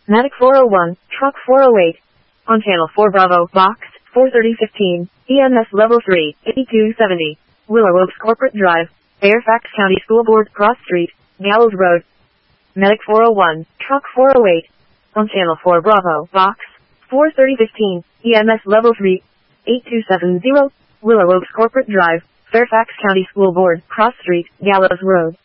Medic 401, Truck 408. On Channel 4 Bravo, Box 43015, EMS Level 3, 8270. Willow Oaks Corporate Drive, Fairfax County School Board, Cross Street, Gallows Road. Medic 401, Truck 408. On Channel 4 Bravo, Box 43015, EMS Level 3, 8270. Willow Oaks Corporate Drive, Fairfax County School Board, Cross Street, Gallows Road.